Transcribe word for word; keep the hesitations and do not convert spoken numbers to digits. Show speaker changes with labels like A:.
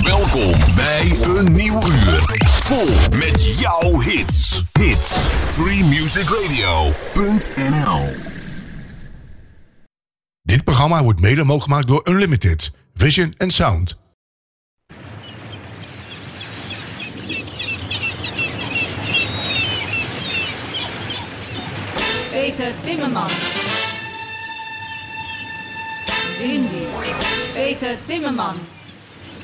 A: Welkom bij een nieuw uur. Vol met jouw hits. Hit. free music radio punt n l.
B: Dit programma wordt mede mogelijk gemaakt door Unlimited, Vision en Sound.
C: Peter Timmerman. Cindy. Peter Timmerman.